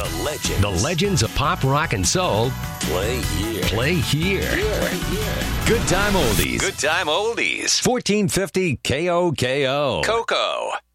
The legends of pop, rock, and soul Play here. play here. Good Time Oldies. 1450 KOKO. Coco.